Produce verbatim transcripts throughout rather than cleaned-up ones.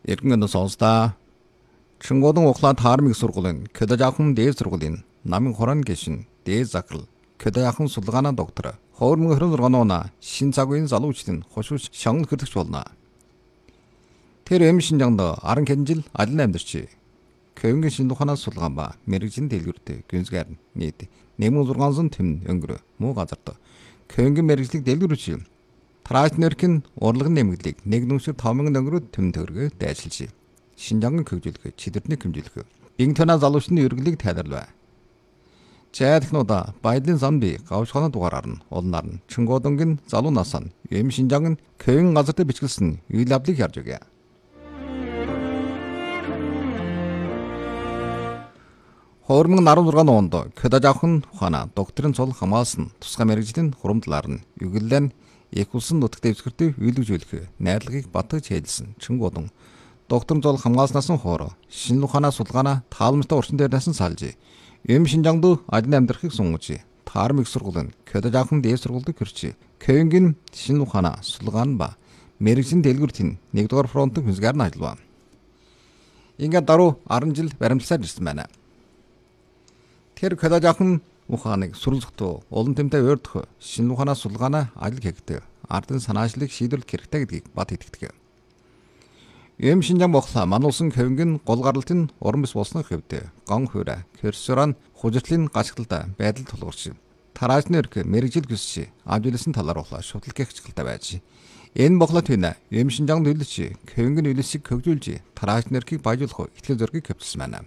Иргэн сонсдаа Чингодон ухлаа таармиг сургуулийн Кёдажахан дээд сургуулийн намын хорон гишин дээд закрал Кёдажахан судалгааны доктор хоормон хорон зургаанаа шин цагийн залуучдын хошууч шангал хөтлөгч болно. Тэр эм шинжаанд аран хэнжил алин амьдарч Кёнгийн шин ухаанаас судалгаан ба мэрэгжлийн дэлгүүртэй гүнзгийр нийт нэг сая зургаан зуун тэм өнгөрөө муу газарт Кёнгийн мэрэгжлийг дэлгүүрч Траачнеркийн урлагын нэмэгдлийг нэг нүсэр таван мянган өнгөрөд төм төгрөгөөр дайчилж Шинжаангийн хөгжүүлэх, чидэрний хэмжүүлэх, бинг тоноо залуучны ерөнхийг тайлбарлав. Чайлхнуудаа баялын замби гавшханы дугаараар нь улнаар нь Чингодонгийн залуу насаа эм Шинжаангийн Кён газарт бичгэлсэн үйл явдлыг харж өгье. Хоормон арван зургаан онд Кёдажахан ухаана докторийн цол хамгаалсан тусгай мэрэгжлийн хурамдлаар нь югэлэн их улсын нутагт дэвсгэртэй үйлдвэжүүлэх найрлагыг батгаж хэлсэн Чингодон докторийн цол хамгаалснаас нь хоороо шинэ ухаанаа судалгаанаа таалмартай урчин дээр насан салж эм Шинжаанд ажил амьдрахыг сунгаж таармиг сургуулийн Кёдажахан дээд сургуульд гэрч Кёнгийн шинэ ухаанаа судалгаан ба мэрэгжлийн дэлгүүртийн нэгдүгээр фронтын хүнсгээр нь ажиллав. Ингээд даруй арван жил баримтласаар ирсэн байна. Тэр Кёдажахан ухааныг сүрлэхдээ улан тэмтэй ойрдох шинэ ухаанаа судалгаанаа ажил хийгдэг ардын санаачлалыг шийдвэрлэх хэрэгтэй гэдгийг бат итгэдэг. Эм Шинжаан бохлаа мануулсан Кёнгийн гол гаралтын уран бис болсны хэвдэ гон хуурай Кёрсоран хужиртлын гашгалтаа байдал тулгуурч тараачнерк мэрэгжил гэсч авжилсан талаар бохлаа шутлах гихчгэлтэй байж энэ бохлоо түнэ эм Шинжаан төлөж Кёнгийн үлэлсийг хөгжүүлж тараачнеркийг баяжуулах итгэл зөргийг хэвчилсэн байна.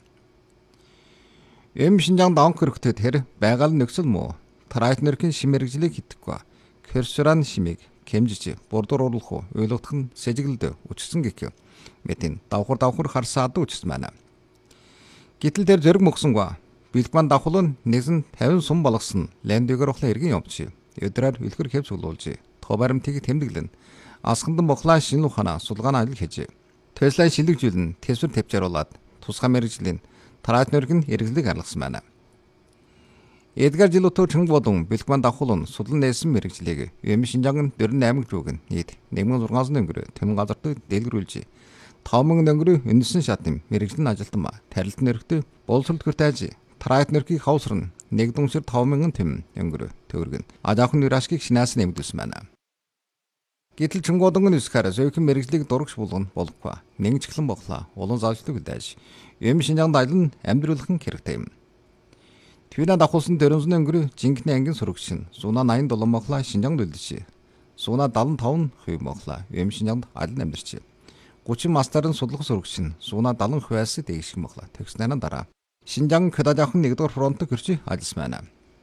Эм Шинжаан даван хөрөгтөд тэр байгаль нөхцөл муу тараачнеркийн шим мэрэгжлийг хийдэггүй Кёрсоран шимийг хэмжиж бурдуур урлах ойлгох нь сэжиглэлд өчсөн гэх мэтийн давхар давхар харсаад өчсөн байна. Гэтэл тэр зэрэг мөксөнгөө бэлгман давхал нь нэгэн тавин сум болгосон ландыгэр ухлаа эргэн явж өдрөөр үлгэр хэв цуглуулж тоо баримтыг тэмдэглэн асгандан бохлаа шинэ ухаанаа судалгааны ажил хийж Tesla шилэгжүүлэн тэсвэр тавьчааруулад тусгай мэрэгжлийн тараачнерк нь эргэлзэлийг харгалсан байна. Эдгар жилөтөө Чингодон бэлгман давхал нь судлан нээсэн мэрэгжлийг эм Шинжаан дөрвөн аймаг рууг нийт нэг сая зургаан зуун өнгөрөө тэм газарт дэлгэрүүлж таван мянган өнгөрөө үндэсний шатны мэрэгжлийн ажилтан ба тарилтын нэрхтээ боловсрол төртайж тараачнеркийг хавсран нэг дүнсэр таван мянган тэм өнгөрөө төгрөг нь ажаахан нэрашгийг шинаас нэмэгдүүлсэн байна. Гэтэл Чингодон үсгээр зөөхөн мэрэгжлийг дурагч болгоно болохгүй. Нэг чиглэн боглоо улан заалчлаг үлдээж эм Шинжаанд ажил нь амьдруулах нь хэрэгтэй юм. Твина давхулсан дөрвөн өнгөрөө жинхэнэ ангийн сурагч нь зуна найман долоо моглоо Шинжаанд үлдэж зуна дадлан таван хувь моглоо эм Шинжаанд ажил амьдарч гучин мастарын судлах сурагч нь зуна дадлан хувьас дээгших моглоо тэгснээр дараа Шинжаан Кёдажахан нэгдүгээр фронтод гэрч ажилласан байна.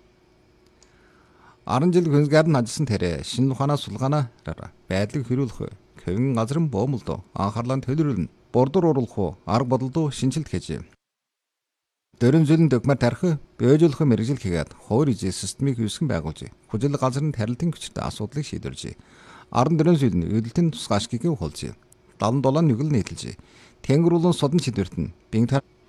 арван жил хүнсгээр нь ажилласан тэрэ шинэ ухаанаа судалгаанаар байдлыг хэрүүлэх Кёнгийн газрын боомлд анхаарлаа төлөвлөн бурдуур уруулах арга бодолд шинжилт хийж дөрвөн жилийн документ тарих бөөжүүлэх мэрэгжил хийгээд хуур ижил системийг үүсгэн байгуулж хүжил газрын тарилтын хүчтэй асуудлыг шийдвэрлэж арван дөрвөн жилийн үйлдэлтийн тусгай ашгийг хулж далан долоо нүгэл нийтэлж тэнгэр улаан судан шийдвэрт нь бинг